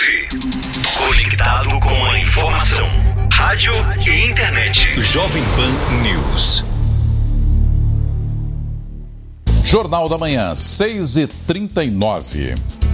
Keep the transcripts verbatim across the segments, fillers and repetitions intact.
Hoje, conectado com a informação, rádio e internet. Jovem Pan News. Jornal da Manhã, seis e trinta e nove.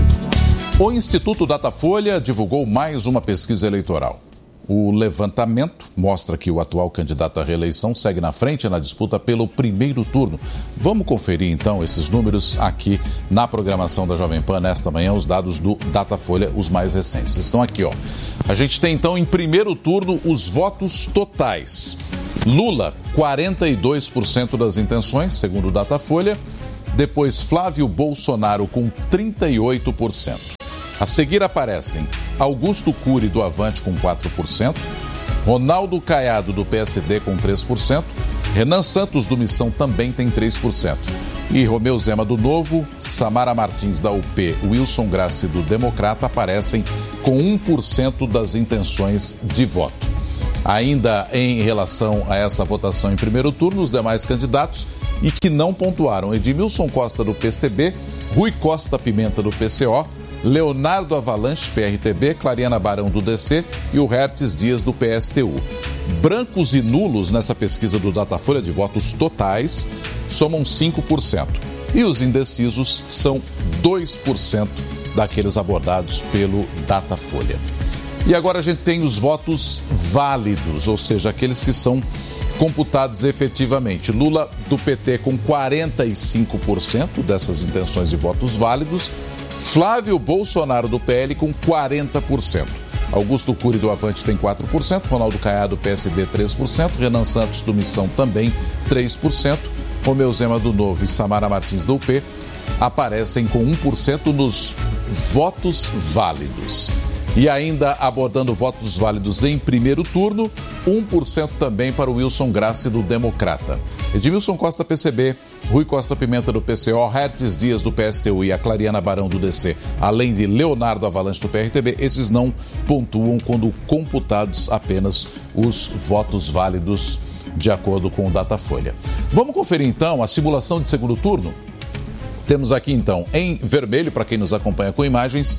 O Instituto Datafolha divulgou mais uma pesquisa eleitoral. O levantamento mostra que o atual candidato à reeleição segue na frente na disputa pelo primeiro turno. Vamos conferir então esses números aqui na programação da Jovem Pan nesta manhã, os dados do Datafolha, os mais recentes. Estão aqui, ó. A gente tem então em primeiro turno os votos totais. Lula, quarenta e dois por cento das intenções, segundo o Datafolha. Depois Flávio Bolsonaro com trinta e oito por cento. A seguir aparecem Augusto Cury do Avante com quatro por cento, Ronaldo Caiado do P S D com três por cento, Renan Santos do Missão também tem três por cento. E Romeu Zema do Novo, Samara Martins da U P, Wilson Grassi do Democrata aparecem com um por cento das intenções de voto. Ainda em relação a essa votação em primeiro turno, os demais candidatos e que não pontuaram: Edmilson Costa do P C B, Rui Costa Pimenta do P C O, Leonardo Avalanche, P R T B, Clariana Barão do D C e o Hertes Dias do P S T U. Brancos e nulos nessa pesquisa do Datafolha de votos totais somam cinco por cento. E os indecisos são dois por cento daqueles abordados pelo Datafolha. E agora a gente tem os votos válidos, ou seja, aqueles que são computados efetivamente. Lula do P T com quarenta e cinco por cento dessas intenções de votos válidos. Flávio Bolsonaro do P L com quarenta por cento. Augusto Cury do Avante tem quatro por cento. Ronaldo Caiado do P S D três por cento. Renan Santos do Missão também três por cento. Romeu Zema do Novo e Samara Martins do U P aparecem com um por cento nos votos válidos. E ainda abordando votos válidos em primeiro turno, um por cento também para o Wilson Grassi do Democrata. Edmilson Costa P C B, Rui Costa Pimenta do P C O, Hertes Dias do P S T U e a Clariana Barão do D C, além de Leonardo Avalanche do P R T B, esses não pontuam quando computados apenas os votos válidos de acordo com o Datafolha. Vamos conferir então a simulação de segundo turno? Temos aqui então em vermelho, para quem nos acompanha com imagens,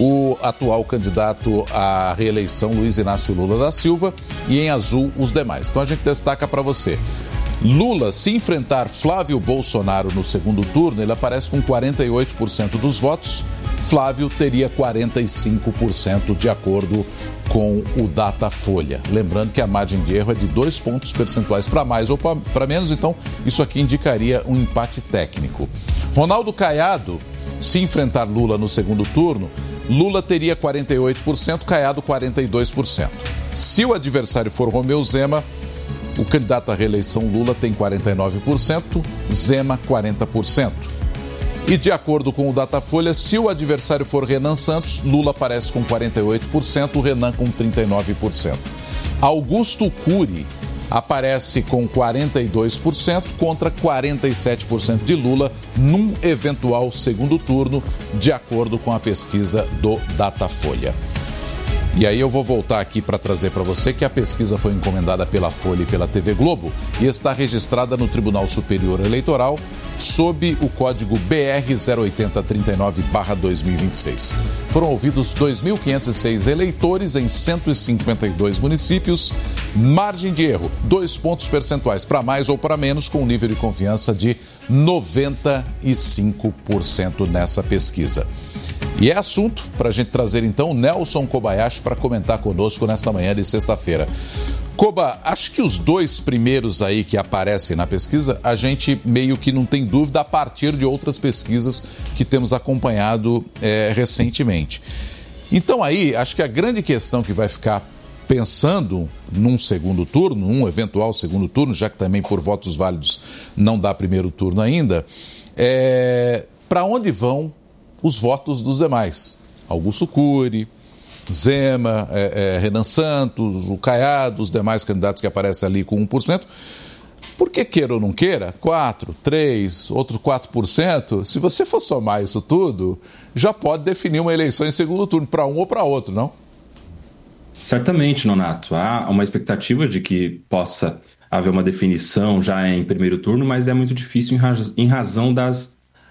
o atual candidato à reeleição Luiz Inácio Lula da Silva e em azul os demais. Então a gente destaca para você. Lula, se enfrentar Flávio Bolsonaro no segundo turno, ele aparece com quarenta e oito por cento dos votos. Flávio teria quarenta e cinco por cento de acordo com o Datafolha. Lembrando que a margem de erro é de dois pontos percentuais para mais ou para menos, então isso aqui indicaria um empate técnico. Ronaldo Caiado, se enfrentar Lula no segundo turno, Lula teria quarenta e oito por cento, Caiado quarenta e dois por cento. Se o adversário for Romeu Zema, o candidato à reeleição Lula tem quarenta e nove por cento, Zema quarenta por cento. E de acordo com o Datafolha, se o adversário for Renan Santos, Lula aparece com quarenta e oito por cento, Renan com trinta e nove por cento. Augusto Cury aparece com quarenta e dois por cento contra quarenta e sete por cento de Lula num eventual segundo turno, de acordo com a pesquisa do Datafolha. E aí eu vou voltar aqui para trazer para você que a pesquisa foi encomendada pela Folha e pela T V Globo e está registrada no Tribunal Superior Eleitoral sob o código B R zero oito zero três nove barra dois mil e vinte e seis. Foram ouvidos dois mil quinhentos e seis eleitores em cento e cinquenta e dois municípios. Margem de erro, dois pontos percentuais para mais ou para menos, com um nível de confiança de noventa e cinco por cento nessa pesquisa. E é assunto para a gente trazer então o Nelson Kobayashi para comentar conosco nesta manhã de sexta-feira. Koba, acho que os dois primeiros aí que aparecem na pesquisa, a gente meio que não tem dúvida a partir de outras pesquisas que temos acompanhado é, recentemente. Então aí, acho que a grande questão que vai ficar pensando num segundo turno, num eventual segundo turno, já que também por votos válidos não dá primeiro turno ainda, é para onde vão os votos dos demais? Augusto Cury, Zema, é, é, Renan Santos, o Caiado, os demais candidatos que aparecem ali com um por cento. Porque queira ou não queira, quatro, três, outro quatro por cento, se você for somar isso tudo, já pode definir uma eleição em segundo turno para um ou para outro, não? Certamente, Nonato. Há uma expectativa de que possa haver uma definição já em primeiro turno, mas é muito difícil em razão das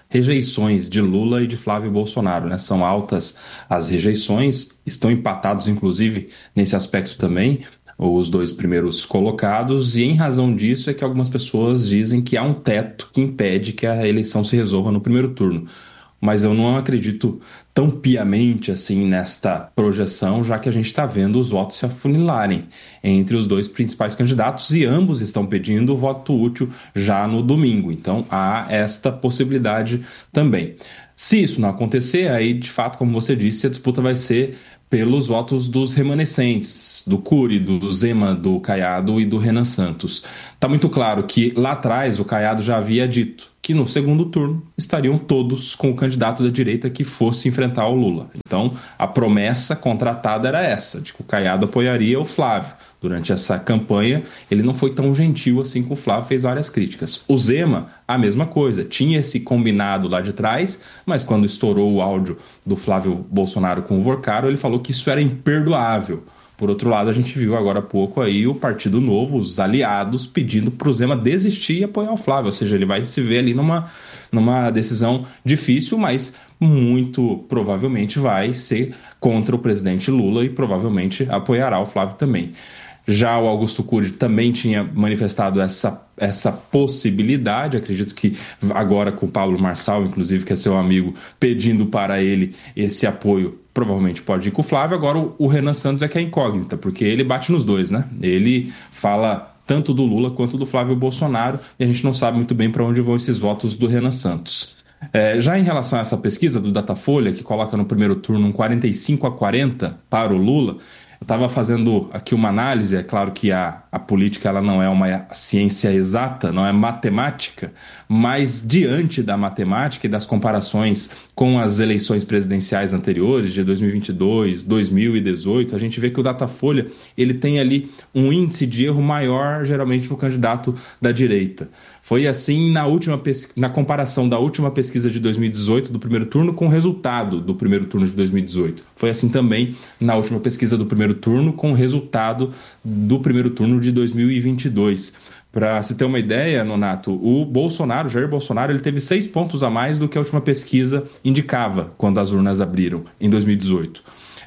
rejeições de Lula e de Flávio Bolsonaro, né? São altas as rejeições, estão empatados, inclusive, nesse aspecto também, os dois primeiros colocados, e em razão disso é que algumas pessoas dizem que há um teto que impede que a eleição se resolva no primeiro turno. Mas eu não acredito tão piamente assim nesta projeção, já que a gente está vendo os votos se afunilarem entre os dois principais candidatos e ambos estão pedindo o voto útil já no domingo. Então há esta possibilidade também. Se isso não acontecer, aí de fato, como você disse, a disputa vai ser pelos votos dos remanescentes, do Cury, do Zema, do Caiado e do Renan Santos. Está muito claro que lá atrás o Caiado já havia dito que no segundo turno estariam todos com o candidato da direita que fosse enfrentar o Lula. Então, a promessa contratada era essa, de que o Caiado apoiaria o Flávio. Durante essa campanha, ele não foi tão gentil assim com o Flávio, fez várias críticas. O Zema, a mesma coisa, tinha esse combinado lá de trás, mas quando estourou o áudio do Flávio Bolsonaro com o Vorcaro, ele falou que isso era imperdoável. Por outro lado, a gente viu agora há pouco aí o Partido Novo, os aliados, pedindo para o Zema desistir e apoiar o Flávio. Ou seja, ele vai se ver ali numa, numa decisão difícil, mas muito provavelmente vai ser contra o presidente Lula e provavelmente apoiará o Flávio também. Já o Augusto Cury também tinha manifestado essa, essa possibilidade, acredito que agora com o Pablo Marçal, inclusive, que é seu amigo, pedindo para ele esse apoio, provavelmente pode ir com o Flávio. Agora o, o Renan Santos é que é incógnita, porque ele bate nos dois, né? Ele fala tanto do Lula quanto do Flávio Bolsonaro e a gente não sabe muito bem para onde vão esses votos do Renan Santos. É, já em relação a essa pesquisa do Datafolha, que coloca no primeiro turno um quarenta e cinco a quarenta para o Lula, eu estava fazendo aqui uma análise. É claro que a, a política ela não é uma ciência exata, não é matemática, mas diante da matemática e das comparações com as eleições presidenciais anteriores, de dois mil e vinte e dois, dois mil e dezoito, a gente vê que o Datafolha ele tem ali um índice de erro maior, geralmente no candidato da direita. Foi assim na, última pes... na comparação da última pesquisa de dois mil e dezoito, do primeiro turno, com o resultado do primeiro turno de dois mil e dezoito. Foi assim também na última pesquisa do primeiro turno, com o resultado do primeiro turno de dois mil e vinte e dois. Para se ter uma ideia, Nonato, o Bolsonaro, Jair Bolsonaro, ele teve seis pontos a mais do que a última pesquisa indicava quando as urnas abriram em dois mil e dezoito.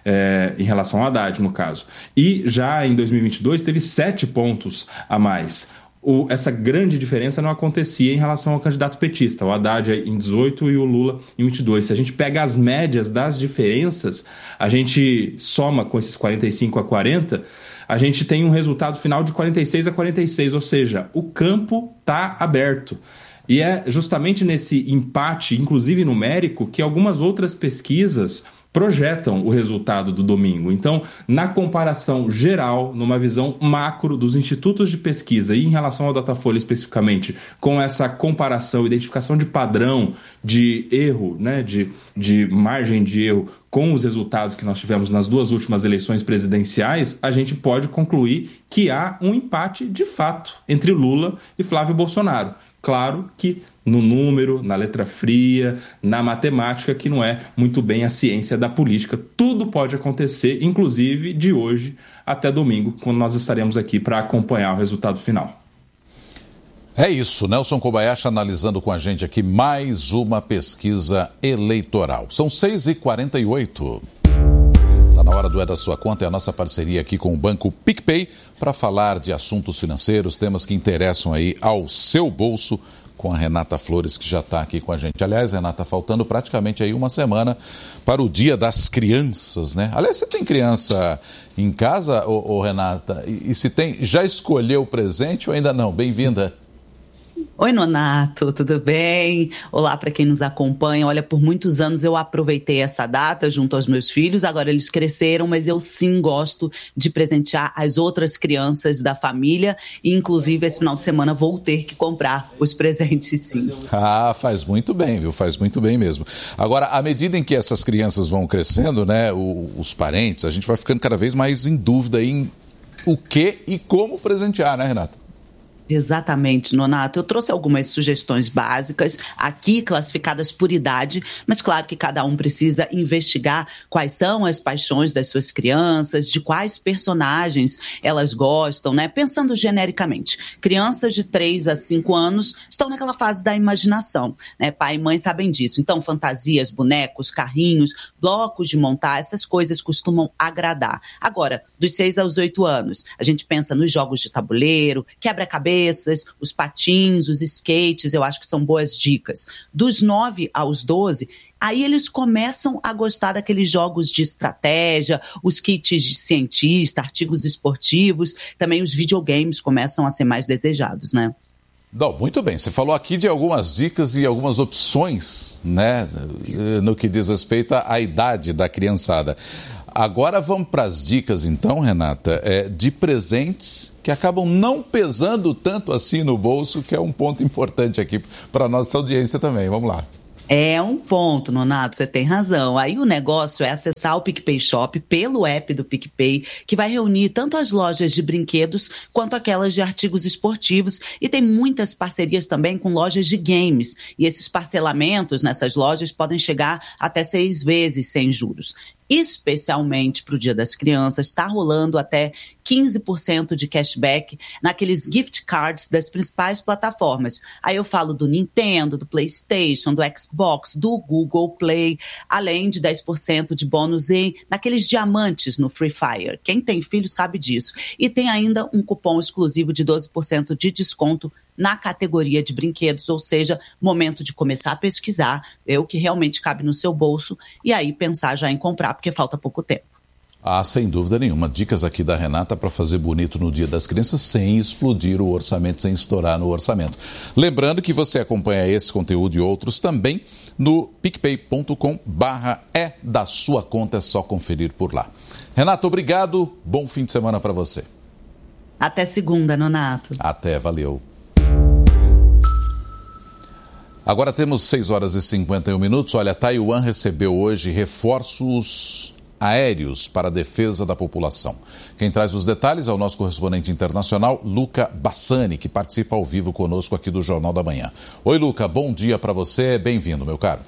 É, em relação ao Haddad, no caso. E já em dois mil e vinte e dois teve sete pontos a mais. O, essa grande diferença não acontecia em relação ao candidato petista, o Haddad em dezoito e o Lula em vinte e dois. Se a gente pega as médias das diferenças, a gente soma com esses quarenta e cinco a quarenta, a gente tem um resultado final de quarenta e seis a quarenta e seis, ou seja, o campo está aberto. E é justamente nesse empate, inclusive numérico, que algumas outras pesquisas projetam o resultado do domingo. Então, na comparação geral, numa visão macro dos institutos de pesquisa e em relação ao Datafolha especificamente, com essa comparação, identificação de padrão, de erro, né, de, de margem de erro com os resultados que nós tivemos nas duas últimas eleições presidenciais, a gente pode concluir que há um empate de fato entre Lula e Flávio Bolsonaro. Claro que no número, na letra fria, na matemática, que não é muito bem a ciência da política. Tudo pode acontecer, inclusive de hoje até domingo, quando nós estaremos aqui para acompanhar o resultado final. É isso, Nelson Kobayashi analisando com a gente aqui mais uma pesquisa eleitoral. São seis e quarenta e oito. Está na hora do É da Sua Conta, é a nossa parceria aqui com o Banco PicPay para falar de assuntos financeiros, temas que interessam aí ao seu bolso, com a Renata Flores, que já está aqui com a gente. Aliás, Renata, faltando praticamente aí uma semana para o Dia das Crianças, né? Aliás, você tem criança em casa, ô, ô Renata? E, e se tem, já escolheu o presente ou ainda não? Bem-vinda. Oi, Nonato, tudo bem? Olá para quem nos acompanha. Olha, por muitos anos eu aproveitei essa data junto aos meus filhos, agora eles cresceram, mas eu sim gosto de presentear as outras crianças da família e inclusive esse final de semana vou ter que comprar os presentes sim. Ah, faz muito bem, viu? Faz muito bem mesmo. Agora, à medida em que essas crianças vão crescendo, né, o, os parentes, a gente vai ficando cada vez mais em dúvida em o que e como presentear, né, Renata? Exatamente, Nonato. Eu trouxe algumas sugestões básicas, aqui classificadas por idade, mas claro que cada um precisa investigar quais são as paixões das suas crianças, de quais personagens elas gostam, né? Pensando genericamente, crianças de três a cinco anos estão naquela fase da imaginação, né? Pai e mãe sabem disso. Então, fantasias, bonecos, carrinhos, blocos de montar, essas coisas costumam agradar. Agora, dos seis aos oito anos, a gente pensa nos jogos de tabuleiro, quebra-cabeça, os patins, os skates, eu acho que são boas dicas. Dos nove aos doze, aí eles começam a gostar daqueles jogos de estratégia, os kits de cientista, artigos esportivos, também os videogames começam a ser mais desejados, né? Não, muito bem, você falou aqui de algumas dicas e algumas opções, né, Isso. no que diz respeito à idade da criançada. Agora vamos para as dicas então, Renata, é, de presentes que acabam não pesando tanto assim no bolso, que é um ponto importante aqui para a nossa audiência também. Vamos lá. É um ponto, Nonato, você tem razão. Aí o negócio é acessar o PicPay Shop pelo app do PicPay, que vai reunir tanto as lojas de brinquedos quanto aquelas de artigos esportivos, e tem muitas parcerias também com lojas de games. E esses parcelamentos nessas lojas podem chegar até seis vezes sem juros. Especialmente para o Dia das Crianças, está rolando até quinze por cento de cashback naqueles gift cards das principais plataformas. Aí eu falo do Nintendo, do PlayStation, do Xbox, do Google Play, além de dez por cento de bônus em naqueles diamantes no Free Fire. Quem tem filho sabe disso. E tem ainda um cupom exclusivo de doze por cento de desconto na categoria de brinquedos, ou seja, momento de começar a pesquisar, ver o que realmente cabe no seu bolso e aí pensar já em comprar, porque falta pouco tempo. Ah, sem dúvida nenhuma. Dicas aqui da Renata para fazer bonito no Dia das Crianças sem explodir o orçamento, sem estourar no orçamento. Lembrando que você acompanha esse conteúdo e outros também no picpay ponto com barra é da sua conta, é só conferir por lá. Renata, obrigado, bom fim de semana para você. Até segunda, Nonato. Até, valeu. Agora temos seis horas e cinquenta e um minutos. Olha, Taiwan recebeu hoje reforços aéreos para a defesa da população. Quem traz os detalhes é o nosso correspondente internacional, Luca Bassani, que participa ao vivo conosco aqui do Jornal da Manhã. Oi, Luca, bom dia para você, bem-vindo, meu caro.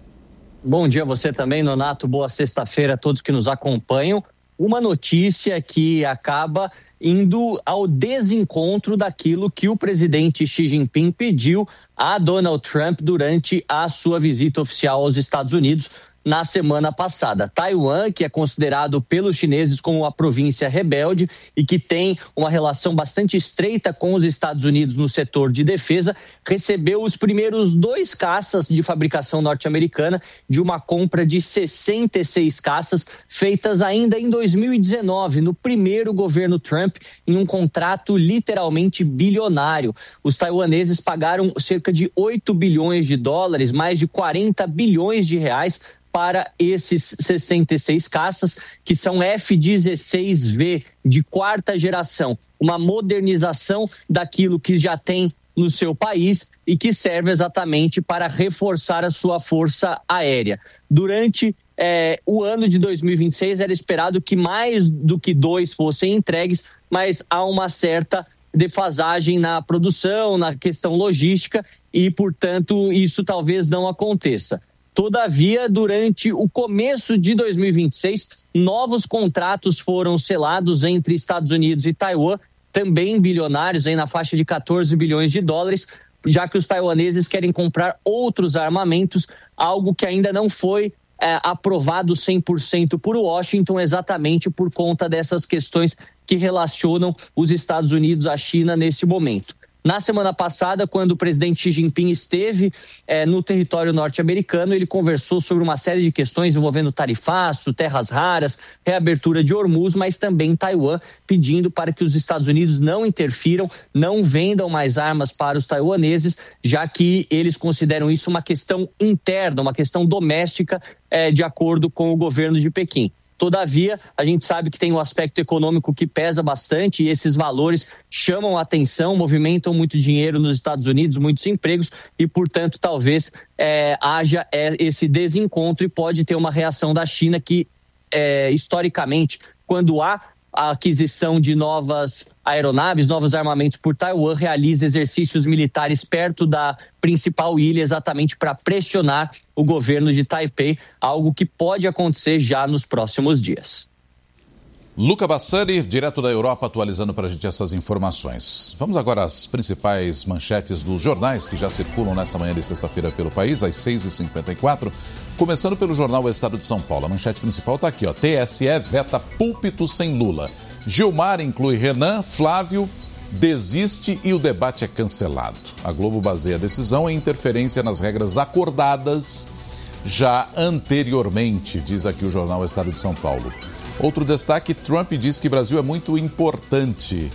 Bom dia a você também, Nonato, boa sexta-feira a todos que nos acompanham. Uma notícia que acaba indo ao desencontro daquilo que o presidente Xi Jinping pediu a Donald Trump durante a sua visita oficial aos Estados Unidos na semana passada. Taiwan, que é considerado pelos chineses como uma província rebelde e que tem uma relação bastante estreita com os Estados Unidos no setor de defesa, recebeu os primeiros dois caças de fabricação norte-americana de uma compra de sessenta e seis caças feitas ainda em dois mil e dezenove, no primeiro governo Trump, em um contrato literalmente bilionário. Os taiwaneses pagaram cerca de oito bilhões de dólares, mais de quarenta bilhões de reais, para esses sessenta e seis caças, que são F dezesseis V de quarta geração, uma modernização daquilo que já tem no seu país e que serve exatamente para reforçar a sua força aérea. Durante eh, o ano de dois mil e vinte e seis era esperado que mais do que dois fossem entregues, mas há uma certa defasagem na produção, na questão logística e, portanto, isso talvez não aconteça. Todavia, durante o começo de dois mil e vinte e seis, novos contratos foram selados entre Estados Unidos e Taiwan, também bilionários, aí na faixa de quatorze bilhões de dólares, já que os taiwaneses querem comprar outros armamentos, algo que ainda não foi é, aprovado cem por cento por Washington, exatamente por conta dessas questões que relacionam os Estados Unidos à China nesse momento. Na semana passada, quando o presidente Xi Jinping esteve eh, no território norte-americano, ele conversou sobre uma série de questões envolvendo tarifaço, terras raras, reabertura de Hormuz, mas também Taiwan, pedindo para que os Estados Unidos não interfiram, não vendam mais armas para os taiwaneses, já que eles consideram isso uma questão interna, uma questão doméstica, eh, de acordo com o governo de Pequim. Todavia, a gente sabe que tem um aspecto econômico que pesa bastante e esses valores chamam a atenção, movimentam muito dinheiro nos Estados Unidos, muitos empregos e, portanto, talvez é, haja é, esse desencontro e pode ter uma reação da China que, é, historicamente, quando há a aquisição de novas aeronaves, novos armamentos por Taiwan, realiza exercícios militares perto da principal ilha, exatamente para pressionar o governo de Taipei, algo que pode acontecer já nos próximos dias. Luca Bassani, direto da Europa, atualizando para a gente essas informações. Vamos agora às principais manchetes dos jornais que já circulam nesta manhã de sexta-feira pelo país, às seis e cinquenta e quatro. Começando pelo jornal O Estado de São Paulo. A manchete principal está aqui, ó. T S E veta púlpito sem Lula. Gilmar inclui Renan, Flávio desiste e o debate é cancelado. A Globo baseia a decisão em interferência nas regras acordadas já anteriormente, diz aqui o jornal O Estado de São Paulo. Outro destaque, Trump diz que o Brasil é muito importante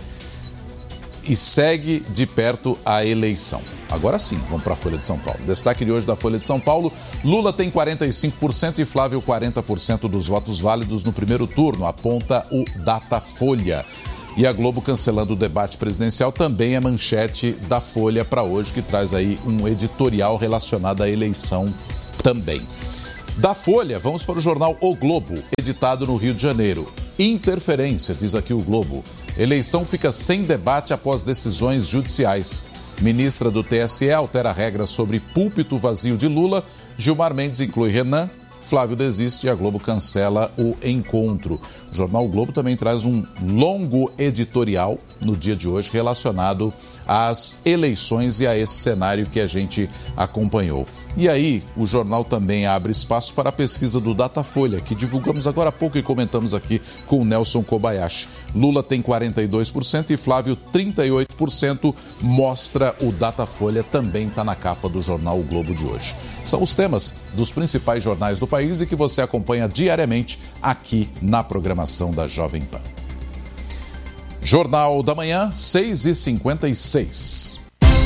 e segue de perto a eleição. Agora sim, vamos para a Folha de São Paulo. Destaque de hoje da Folha de São Paulo, Lula tem quarenta e cinco por cento e Flávio quarenta por cento dos votos válidos no primeiro turno, aponta o Datafolha. E a Globo cancelando o debate presidencial também é manchete da Folha para hoje, que traz aí um editorial relacionado à eleição também. Da Folha, vamos para o jornal O Globo, editado no Rio de Janeiro. Interferência, diz aqui o Globo. Eleição fica sem debate após decisões judiciais. Ministra do T S E altera regras sobre púlpito vazio de Lula. Gilmar Mendes inclui Renan. Flávio desiste e a Globo cancela o encontro. O jornal o Globo também traz um longo editorial no dia de hoje relacionado às eleições e a esse cenário que a gente acompanhou. E aí, o jornal também abre espaço para a pesquisa do Datafolha, que divulgamos agora há pouco e comentamos aqui com o Nelson Kobayashi. Lula tem quarenta e dois por cento e Flávio trinta e oito por cento, mostra o Datafolha, também está na capa do jornal O Globo de hoje. São os temas dos principais jornais do país e que você acompanha diariamente aqui na programação da Jovem Pan. Jornal da Manhã, seis e cinquenta e seis.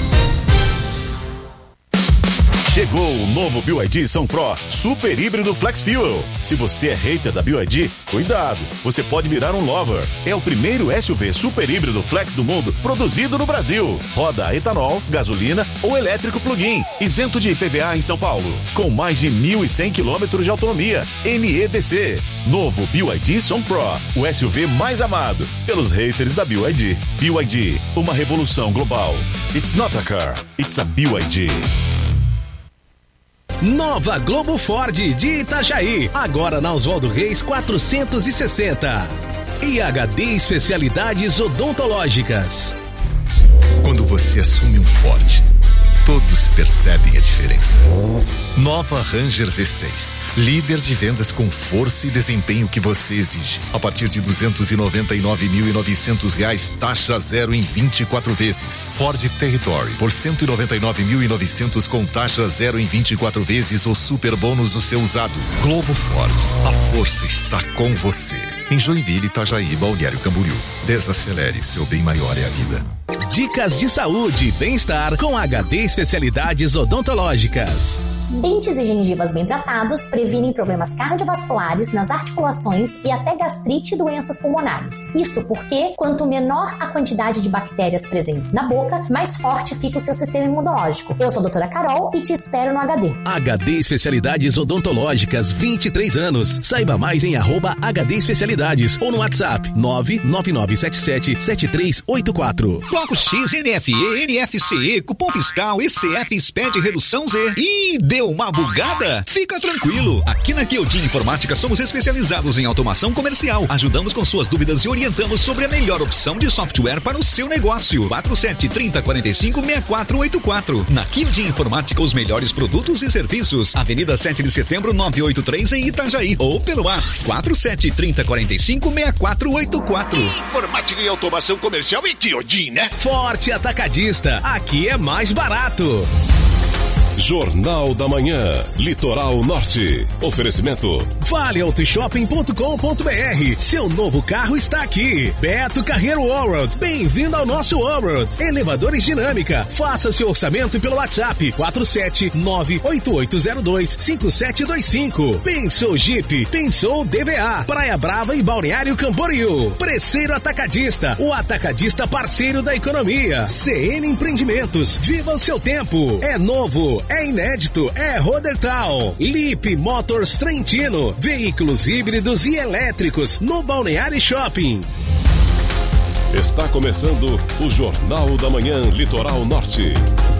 Chegou o novo B Y D São Pro Super Híbrido Flex Fuel. Se você é hater da B Y D, cuidado, você pode virar um lover. É o primeiro S U V super híbrido flex do mundo produzido no Brasil. Roda a etanol, gasolina ou elétrico plug-in, isento de I P V A em São Paulo, com mais de mil e cem quilômetros de autonomia, N E D C. Novo B Y D São Pro, o S U V mais amado pelos haters da B Y D. B Y D, uma revolução global. It's not a car, it's a B Y D. Nova Globo Ford de Itajaí, agora na Oswaldo Reis quatrocentos e sessenta. E H D Especialidades Odontológicas. Quando você assume um Ford, todos percebem a diferença. Nova Ranger V seis, líder de vendas com força e desempenho que você exige. A partir de duzentos e noventa e nove mil e novecentos reais, taxa zero em vinte e quatro vezes. Ford Territory por cento e noventa e nove mil e novecentos com taxa zero em vinte e quatro vezes ou super bônus do seu usado. Globo Ford, a força está com você. Em Joinville, Itajaí, Balneário Camboriú. Desacelere, seu bem maior é a vida. Dicas de saúde e bem-estar com H D Especialidades Odontológicas. Dentes e gengivas bem tratados previnem problemas cardiovasculares nas articulações e até gastrite e doenças pulmonares. Isto porque, quanto menor a quantidade de bactérias presentes na boca, mais forte fica o seu sistema imunológico. Eu sou a doutora Carol e te espero no H D. H D Especialidades Odontológicas, vinte e três anos. Saiba mais em arroba H D Especialidades ou no WhatsApp nove nove nove sete sete sete três oito quatro. Bloco X, N F E, N F C E, cupom fiscal, E C F, S P E D, redução Z. Ih, deu uma bugada? Fica tranquilo. Aqui na Kyodin Informática somos especializados em automação comercial. Ajudamos com suas dúvidas e orientamos sobre a melhor opção de software para o seu negócio. quatro sete três zero quatro cinco seis quatro oito quatro. Na Kyodin Informática, os melhores produtos e serviços. Avenida sete de setembro, novecentos e oitenta e três em Itajaí. Ou pelo WhatsApp quatro sete três zero quatro cinco seis quatro oito quatro. Informática e automação comercial e Kyodin, né? Forte Atacadista, aqui é mais barato. Jornal da Manhã, Litoral Norte. Oferecimento vale auto shopping ponto com ponto b r. Seu novo carro está aqui. Beto Carreiro Allroad. Bem-vindo ao nosso Allroad. Elevadores Dinâmica. Faça seu orçamento pelo WhatsApp quatro sete nove oito oito zero dois cinco sete dois cinco. Pensou Jeep, pensou D V A. Praia Brava e Balneário Camboriú. Preceiro Atacadista, o atacadista parceiro da economia. C N Empreendimentos. Viva o seu tempo. É novo, é inédito, é Rodertal. Lip Motors Trentino. Veículos híbridos e elétricos no Balneário Shopping. Está começando o Jornal da Manhã Litoral Norte.